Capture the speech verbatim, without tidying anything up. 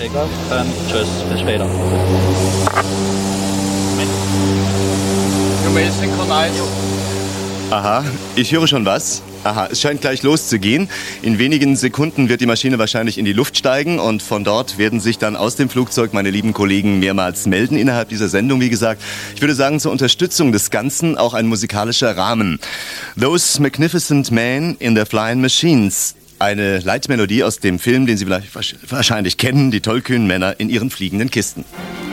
Takeoff und tschüss, bis später. You may synchronize. Aha, ich höre schon was. Aha, es scheint gleich loszugehen. In wenigen Sekunden wird die Maschine wahrscheinlich in die Luft steigen und von dort werden sich dann aus dem Flugzeug meine lieben Kollegen mehrmals melden innerhalb dieser Sendung. Wie gesagt, ich würde sagen, zur Unterstützung des Ganzen auch ein musikalischer Rahmen. Those Magnificent Men in Their Flying Machines. Eine Leitmelodie aus dem Film, den Sie vielleicht wahrscheinlich kennen, die tollkühnen Männer in ihren fliegenden Kisten.